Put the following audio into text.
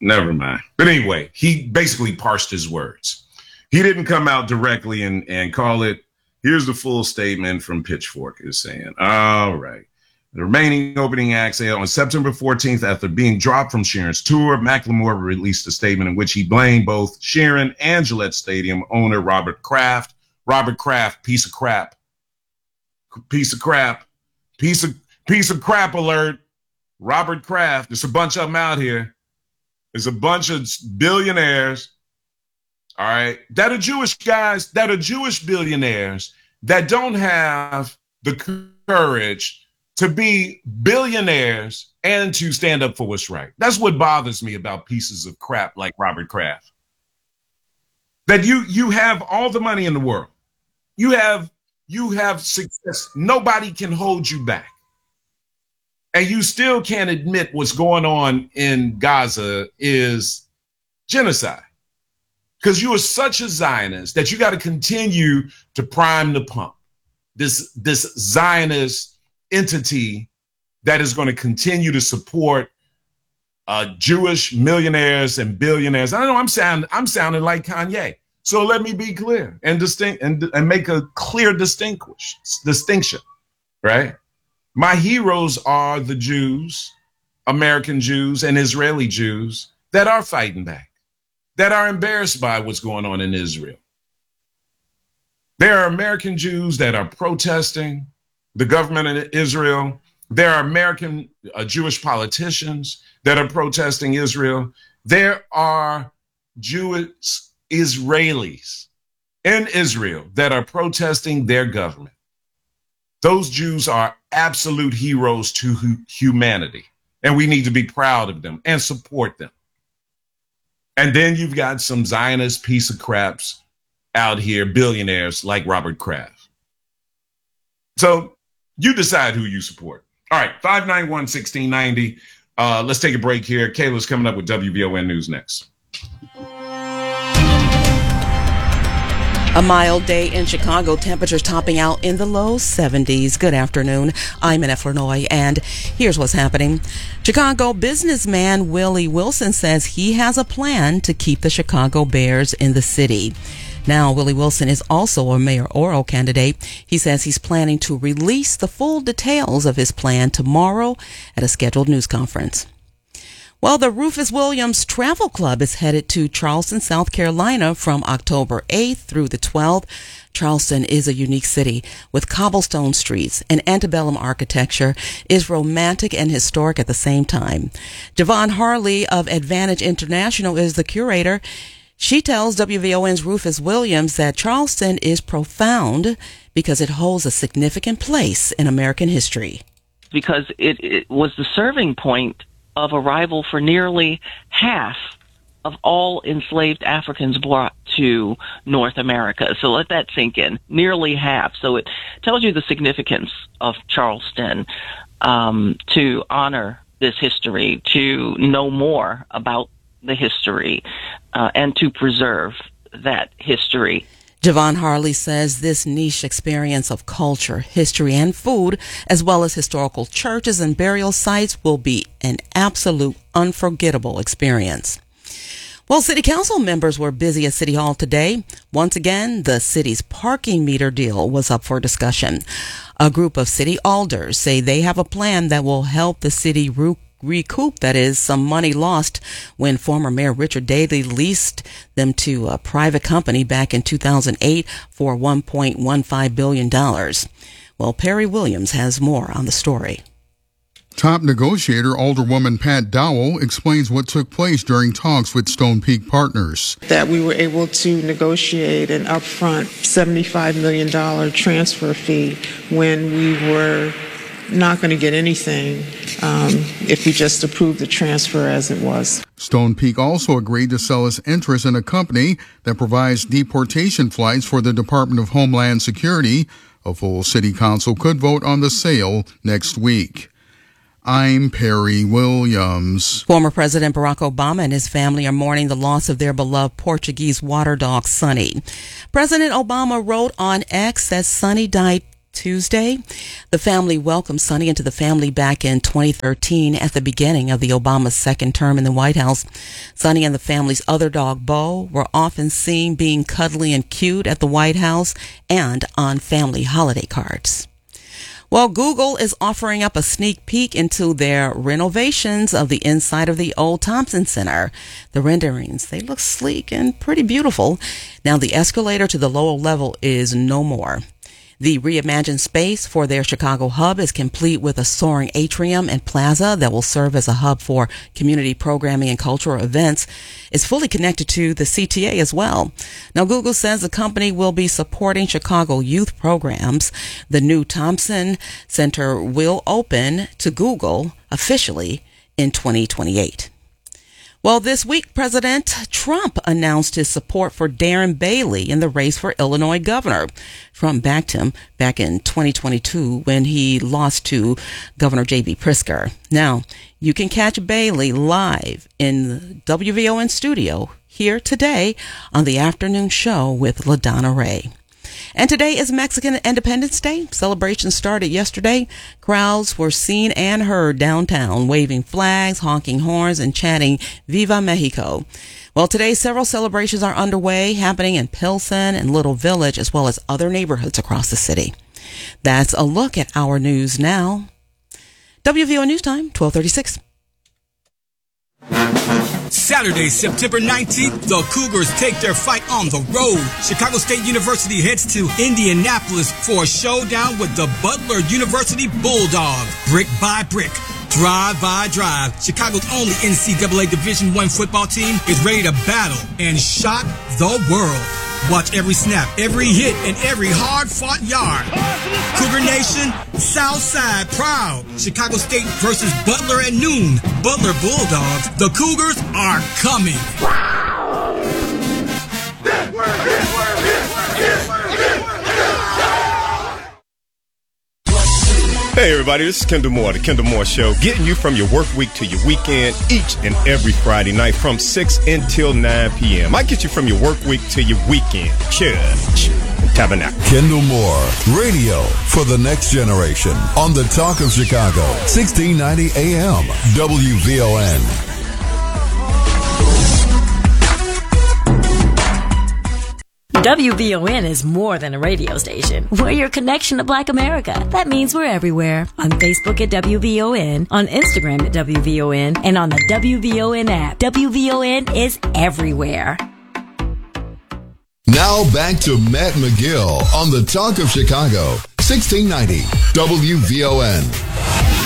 Never mind. But anyway, he basically parsed his words. He didn't come out directly and call it. Here's the full statement from Pitchfork is saying, all right. The remaining opening acts on September 14th, after being dropped from Sheeran's tour, Macklemore released a statement in which he blamed both Sheeran and Gillette Stadium owner Robert Kraft. Robert Kraft, piece of crap. Piece of crap. Piece of crap alert. Robert Kraft. There's a bunch of them out here. There's a bunch of billionaires, all right, that are Jewish guys, that are Jewish billionaires that don't have the courage to be billionaires and to stand up for what's right. That's what bothers me about pieces of crap like Robert Kraft. That you have all the money in the world. You have success. Nobody can hold you back. And you still can't admit what's going on in Gaza is genocide. Because you are such a Zionist that you got to continue to prime the pump. This Zionist entity that is going to continue to support Jewish millionaires and billionaires. I know I'm sounding like Kanye. So let me be clear and distinct and make a clear distinction, right? My heroes are the Jews, American Jews and Israeli Jews that are fighting back, that are embarrassed by what's going on in Israel. There are American Jews that are protesting the government of Israel. There are American Jewish politicians that are protesting Israel. There are Jewish Israelis in Israel that are protesting their government. Those Jews are absolute heroes to humanity, and we need to be proud of them and support them. And then you've got some Zionist piece of craps out here, billionaires like Robert Kraft. So you decide who you support. All right, 591-1690. Let's take a break here. Kayla's coming up with WVON News next. A mild day in Chicago, temperatures topping out in the low 70s. Good afternoon. I'm Annette Flournoy, and here's what's happening. Chicago businessman Willie Wilson says he has a plan to keep the Chicago Bears in the city. Now, Willie Wilson is also a mayoral candidate. He says he's planning to release the full details of his plan tomorrow at a scheduled news conference. Well, the Rufus Williams Travel Club is headed to Charleston, South Carolina from October 8th through the 12th. Charleston is a unique city with cobblestone streets and antebellum architecture, is romantic and historic at the same time. Javon Harley of Advantage International is the curator. She tells WVON's Rufus Williams that Charleston is profound because it holds a significant place in American history. Because it was the serving point of arrival for nearly half of all enslaved Africans brought to North America. So let that sink in. Nearly half. So it tells you the significance of Charleston, to honor this history, to know more about the history, and to preserve that history. Javon Harley says this niche experience of culture, history, and food, as well as historical churches and burial sites, will be an absolute unforgettable experience. Well, City Council members were busy at City Hall today. Once again, the city's parking meter deal was up for discussion. A group of city alders say they have a plan that will help the city recoup, that is, some money lost when former Mayor Richard Daley leased them to a private company back in 2008 for $1.15 billion. Well, Perry Williams has more on the story. Top negotiator Alderwoman Pat Dowell explains what took place during talks with Stone Peak Partners. That we were able to negotiate an upfront $75 million transfer fee when we were not going to get anything if we just approved the transfer as it was. Stone Peak also agreed to sell its interest in a company that provides deportation flights for the Department of Homeland Security. A full city council could vote on the sale next week. I'm Perry Williams. Former President Barack Obama and his family are mourning the loss of their beloved Portuguese water dog, Sonny. President Obama wrote on X that Sonny died Tuesday. The family welcomed Sonny into the family back in 2013 at the beginning of the Obama's second term in the White House. Sonny and the family's other dog, Bo, were often seen being cuddly and cute at the White House and on family holiday cards. Well, Google is offering up a sneak peek into their renovations of the inside of the old Thompson Center. The renderings, they look sleek and pretty beautiful. Now, the escalator to the lower level is no more. The reimagined space for their Chicago hub is complete with a soaring atrium and plaza that will serve as a hub for community programming and cultural events. It's fully connected to the CTA as well. Now, Google says the company will be supporting Chicago youth programs. The new Thompson Center will open to Google officially in 2028. Well, this week, President Trump announced his support for Darren Bailey in the race for Illinois governor. Trump backed him back in 2022 when he lost to Governor J.B. Pritzker. Now, you can catch Bailey live in the WVON studio here today on the afternoon show with LaDonna Ray. And today is Mexican Independence Day. Celebrations started yesterday. Crowds were seen and heard downtown, waving flags, honking horns, and chanting Viva Mexico. Well, today several celebrations are underway, happening in Pilsen and Little Village, as well as other neighborhoods across the city. That's a look at our news now. WVO News Time, 12:36. Saturday, September 19th, the Cougars take their fight on the road. Chicago State University heads to Indianapolis for a showdown with the Butler University Bulldogs. Brick by brick, drive by drive, Chicago's only NCAA Division I football team is ready to battle and shock the world. Watch every snap, every hit, and every hard-fought yard. Cougar Nation, Southside proud. Chicago State versus Butler at noon. Butler Bulldogs, the Cougars are coming. Hey everybody, this is Kendall Moore, The Kendall Moore Show, getting you from your work week to your weekend each and every Friday night from 6 until 9 p.m. I get you from your work week to your weekend. Church and Tabernacle. Kendall Moore, radio for the next generation on the Talk of Chicago, 1690 AM, WVON. WVON is more than a radio station. We're your connection to Black America. That means we're everywhere. On Facebook at WVON, on Instagram at WVON, and on the WVON app. WVON is everywhere. Now back to Matt McGill on the Talk of Chicago, 1690 WVON.